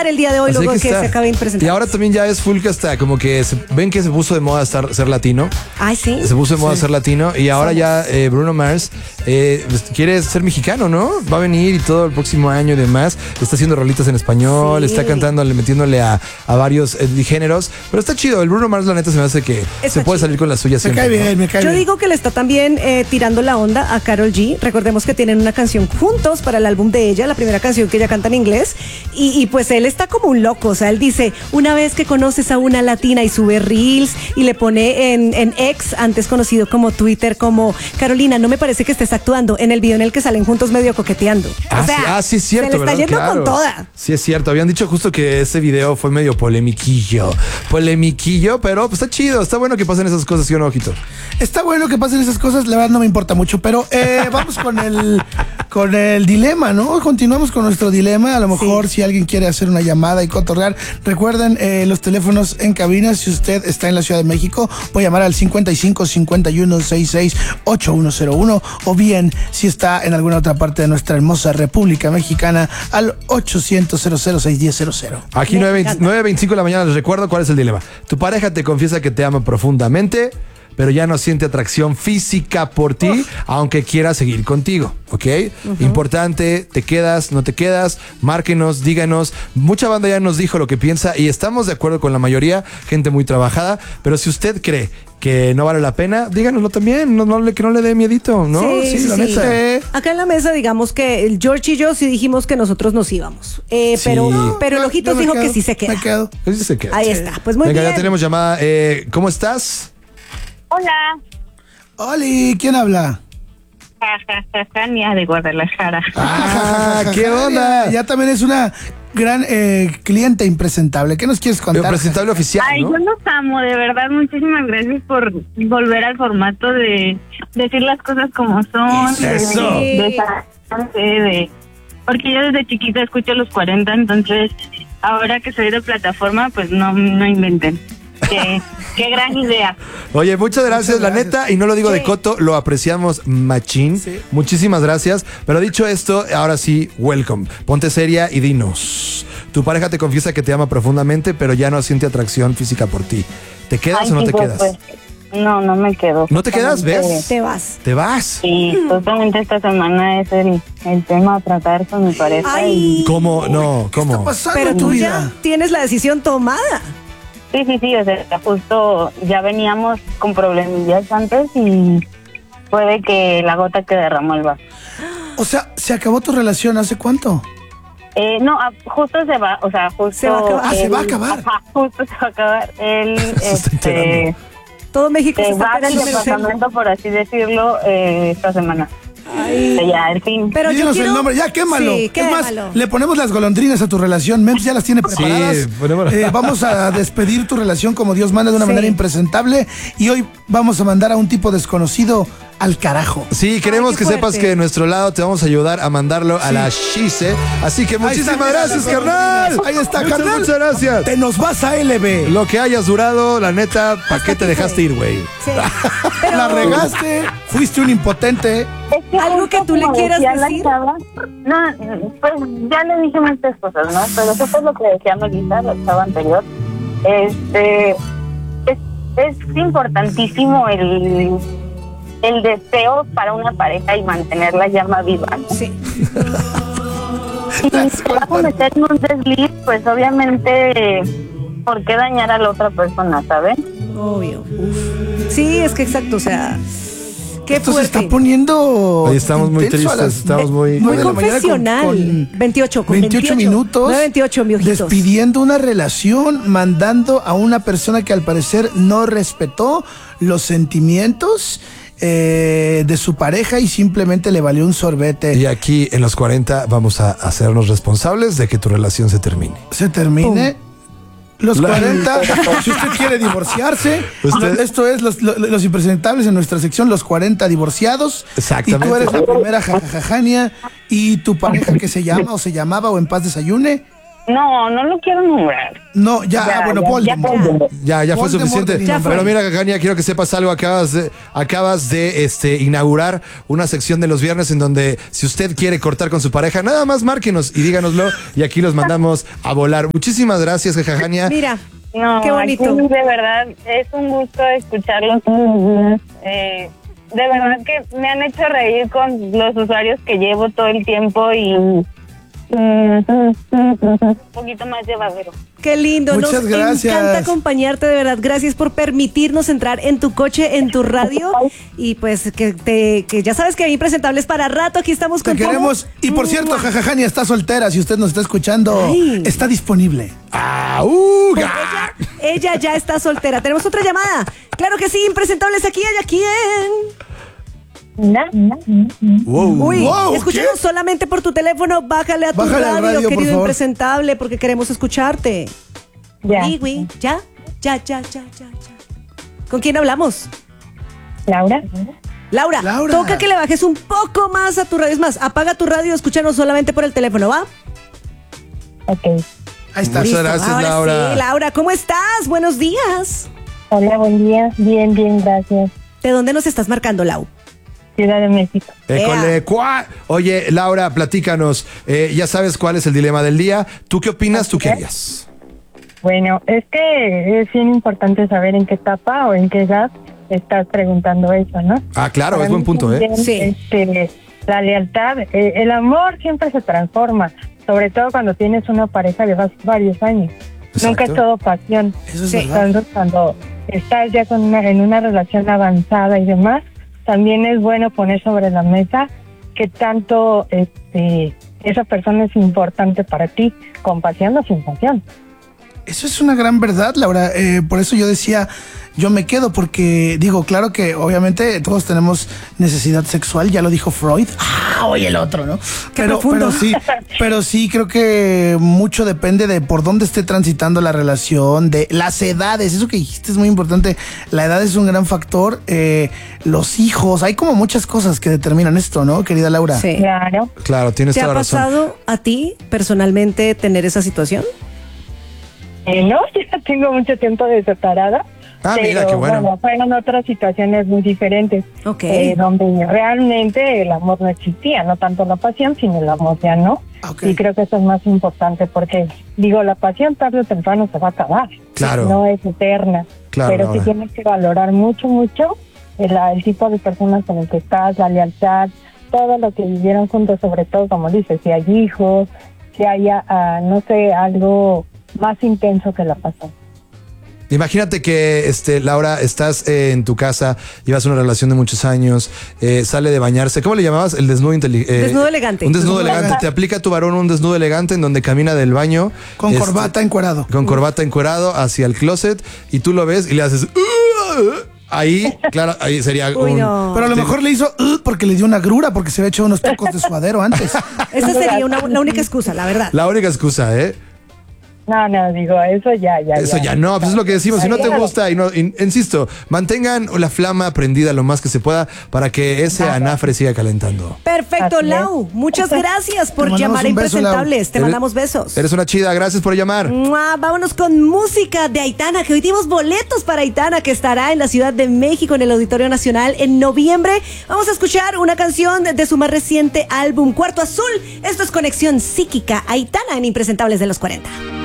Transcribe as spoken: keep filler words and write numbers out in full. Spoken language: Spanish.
dar el día de hoy, Así luego que que está. se acabe de presentar. Y ahora también ya es full que hasta como que se- ven que se puso de moda estar, ser latino. Ay, sí. Se puso de moda Sí. ser latino y ahora ya eh, Bruno Mars eh, pues, quiere ser mexicano, ¿no? Va a venir y todo el próximo año y demás. Está haciendo rolitas en español, Sí. está cantándole, metiéndole a, a varios eh, géneros. Pero está chido. El Bruno Mars, la neta, se me hace que Está se puede chido. salir con la suya Me siempre. cae ¿no? bien, me cae Yo bien. digo que le está también eh, tirando la onda a Karol G. Recordemos que tienen una canción juntos para el álbum de ella, la primera canción que ella canta en inglés. Y, y pues él está como un loco. O sea, él dice, una vez que conoces a una latina y sube reels y le pone en, en X, antes conocido como Twitter, como Carolina, no me parece que estés actuando en el video en el que salen juntos medio coqueteando. Ah, o sea, sí, ah, sí es cierto, se le está ¿verdad? yendo Claro. con toda. Sí es cierto, habían dicho justo que ese video fue medio polemiquillo, polemiquillo, pero pues está chido, está bueno que pasen esas cosas, ¿sí o no, ojito? Está bueno que pasen esas cosas, la verdad no me importa mucho, pero eh, vamos con el con el dilema, ¿no? Continuamos con nuestro dilema. A lo mejor Sí. si alguien quiere hacer una llamada y cotorrear, recuerden eh, los teléfonos en cabina. Si usted está en la Ciudad de México, puede llamar al cincuenta y cinco, cincuenta y uno, sesenta y seis, ochenta y uno cero uno, o bien si está en alguna otra parte de nuestra hermosa República Mexicana al ochocientos, cero cero seis uno cero cero. Aquí Me nueve encanta. veinticinco de la mañana les recuerdo cuál es el dilema. Tu pareja te confiesa que te ama profundamente, pero ya no siente atracción física por ti, aunque quiera seguir contigo, ¿ok? Importante, te quedas, no te quedas, márquenos, díganos. Mucha banda ya nos dijo lo que piensa y estamos de acuerdo con la mayoría, gente muy trabajada, pero si usted cree que no vale la pena, díganoslo también, no, no le, que no le dé miedito, ¿no? Sí, sí, la sí. neta. Eh, Acá en la mesa, digamos que el George y yo sí dijimos que nosotros nos íbamos. Eh, Sí. pero, No, pero el yo- Ojitos yo me dijo quedo, que sí se queda. Me quedo. Pues sí se queda. Ahí Sí. está. Pues muy Venga, bien. ya tenemos llamada. Eh, ¿Cómo estás? Hola, Oli, ¿quién habla? Tania de Guadalajara. Ah, ¿qué onda? Ya también es una gran eh, cliente impresentable. ¿Qué nos quieres Pero contar? presentable oficial, Ay, ¿no? yo los amo, de verdad. Muchísimas gracias por volver al formato de decir las cosas como son. ¿Qué es de- eso? De, de, de- porque yo desde chiquita escucho los cuarenta, entonces ahora que soy de plataforma, pues no, no inventen. Qué, qué gran idea. Oye, muchas gracias, Muchas la gracias. neta, y no lo digo de Sí. coto, lo apreciamos machín. Sí. Muchísimas gracias. Pero dicho esto, ahora sí, welcome. Ponte seria y dinos. Tu pareja te confiesa que te ama profundamente, pero ya no siente atracción física por ti. ¿Te quedas Ay, o no te chicos, quedas? pues, no, no me quedo. ¿No te quedas, Justamente- ves? Te vas. ¿Te vas? Sí, justamente esta semana es el, el tema a tratar con mi pareja. Ay. Y, ¿Cómo? No, ¿Qué está ¿cómo? pasando Pero en tu tú vida? ya tienes la decisión tomada. sí, sí, sí, o sea, justo ya veníamos con problemillas antes y puede que la gota que derramó el vaso. O sea, ¿se acabó tu relación hace cuánto? Eh, no, ah, justo se va, o sea, justo... Se va a acabar. Ah, se él- va a acabar. Ajá, justo se va a acabar. Él, Se está este, enterando. Todo México se se está va del perdiendo el cel. departamento, por así decirlo, eh, esta semana. Ay. O sea, ya, el fin. Pero yo Dinos quiero... el nombre, ya quémalo. Sí, es más, quémalo. le ponemos las golondrinas a tu relación. Mems ya las tiene preparadas. ponemos- Eh, vamos a despedir tu relación como Dios manda de una Sí. manera impresentable. Y hoy vamos a mandar a un tipo desconocido al carajo. Sí, queremos Ay, qué que sepas fuerte. que de nuestro lado te vamos a ayudar a mandarlo a Sí. la Shise. Así que Ahí muchísimas está, gracias, mira, carnal. ahí está, Muchas, carnal. Muchas gracias. Te nos vas a L B. Lo que hayas durado, la neta, ¿para qué te dejaste ir, güey? Sí. Pero- La regaste, fuiste un impotente. Es que ¿Algo que justo tú le como quieras decía la decir? chava, no, pues ya le dije muchas cosas, ¿no? Pero eso es lo que decía Melissa, la chava anterior. Este, es, es importantísimo el, el deseo para una pareja y mantener la llama viva, ¿no? Sí. Si se va a cometer un desliz, pues obviamente, ¿por qué dañar a la otra persona, saben? Obvio. Uf. Sí, es que exacto, o sea, qué Esto se fuerte. está poniendo. Hoy estamos muy intenso a tristes, las estamos muy- nueve Muy de la mañana confesional. con- con veintiocho, con veintiocho minutos. nueve veintiocho, mi ojitos. Despidiendo una relación, mandando a una persona que al parecer no respetó los sentimientos eh, de su pareja y simplemente le valió un sorbete. Y aquí en los cuarenta vamos a hacernos responsables de que tu relación se termine. Se termine. Los La- cuarenta, si usted quiere divorciarse, Usted- esto es los, los, los impresentables en nuestra sección, los cuarenta divorciados. Exactamente. Y tú eres la primera jajajajania y tu pareja que se llama o se llamaba o en paz desayune, No, no lo quiero nombrar. No, ya, Ya, ah, bueno, ya, Voldemort. ya, Voldemort. Ya, ya fue Voldemort suficiente. de Dinamarca. Pero mira, Gania, quiero que sepas algo. Acabas de, acabas de este, inaugurar una sección de los viernes en donde si usted quiere cortar con su pareja, nada más márquenos y díganoslo y aquí los mandamos a volar. Muchísimas gracias, Jajania. Mira, No, qué bonito. aquí, de verdad, es un gusto escucharlos. Eh, de verdad que me han hecho reír con los usuarios que llevo todo el tiempo y un poquito más llevadero. Qué lindo, Muchas nos gracias. encanta acompañarte, de verdad. Gracias por permitirnos entrar en tu coche, en tu radio. Y pues que te que ya sabes que hay Impresentables para rato. Aquí estamos Te contigo. queremos. Y por cierto, Jajajania está soltera. Si usted nos está escuchando, Ay. está disponible. ¡Auga! Ella, ella ya está soltera. Tenemos otra llamada. Claro que sí, Impresentables aquí, hay aquí en... Wow. Uy, Wow, escúchanos ¿qué? solamente por tu teléfono. Bájale a tu Bájale al radio, radio, por querido favor. Impresentable, porque queremos escucharte. Ya. Sí, güey, ya, ya, ya, ya, ya, ya. ¿Con quién hablamos? Laura. Laura, Laura. toca que le bajes un poco más a tu radio. Es más, apaga tu radio, escúchanos solamente por el teléfono, ¿va? Ok. Ahí está. Muchas Listo. gracias, Ahora Laura. sí, Laura, ¿cómo estás? Buenos días. Hola, buen día. Bien, bien, gracias. ¿De dónde nos estás marcando, Lau? Ciudad de México. École, cuá. Oye, Laura, platícanos. Eh, ya sabes cuál es el dilema del día. ¿Tú qué opinas? ¿Tú qué harías? Bueno, es que es bien importante saber en qué etapa o en qué edad estás preguntando eso, ¿no? Ah, claro, Para es buen mí punto, ¿eh? también, Sí. este, la lealtad, eh, el amor siempre se transforma, sobre todo cuando tienes una pareja de vas- varios años. Exacto. Nunca es todo pasión. Eso es Sí. verdad. Entonces, cuando estás ya con una, en una relación avanzada y demás, también es bueno poner sobre la mesa qué tanto este, esa persona es importante para ti, con pasión o sin pasión. Eso es una gran verdad, Laura. Eh, por eso yo decía, yo me quedo, porque digo, claro que obviamente todos tenemos necesidad sexual, ya lo dijo Freud. Ah, oye el otro, ¿no? Qué pero, profundo. pero sí, pero sí creo que mucho depende de por dónde esté transitando la relación, de las edades. Eso que dijiste es muy importante. La edad es un gran factor. Eh, los hijos, hay como muchas cosas que determinan esto, ¿no, querida Laura? Sí. Claro. Claro, tienes ¿Te toda ha la razón. pasado a ti personalmente tener esa situación? Eh, no, ya tengo mucho tiempo de separada. Ah, pero, mira, qué bueno. fueron otras situaciones muy diferentes. Ok. eh, donde realmente el amor no existía, no tanto la pasión, sino el amor ya no. Ok. Y creo que eso es más importante porque, digo, la pasión tarde o temprano se va a acabar. Claro. No es eterna. Claro, pero sí Laura. tienes que valorar mucho, mucho el, el tipo de personas con el que estás, la lealtad, todo lo que vivieron juntos, sobre todo, como dices, si hay hijos, si haya, ah, no sé, algo más intenso que la pasión. Imagínate que, este, Laura, estás eh, en tu casa, llevas una relación de muchos años, eh, sale de bañarse. ¿Cómo le llamabas? El desnudo inteligente. Desnudo elegante. Un desnudo Desnudo elegante. elegante. Te aplica tu varón un desnudo elegante en donde camina del baño. Con este, corbata encuerado. Con corbata encuerado hacia el closet y tú lo ves y le haces... Ahí, claro, ahí sería Uy, un... no. Pero a lo mejor le hizo "Ugh", porque le dio una grura, porque se había hecho unos tacos de suadero antes. Esa sería una, la única excusa, la verdad. La única excusa, ¿eh? No, no, digo, eso ya, ya. Eso ya no, pues es lo que decimos. Si no te gusta, y no, in- insisto, mantengan la flama prendida lo más que se pueda para que ese anafre siga calentando. Perfecto, Así es. Lau. Muchas gracias por mandamos llamar a un beso, Lau. Impresentables. Te Eres- mandamos besos. Eres una chida, gracias por llamar. Mua, vámonos con música de Aitana, que hoy dimos boletos para Aitana, que estará en la Ciudad de México, en el Auditorio Nacional, en noviembre. Vamos a escuchar una canción de su más reciente álbum, Cuarto Azul. Esto es Conexión Psíquica, Aitana en Impresentables de los cuarenta.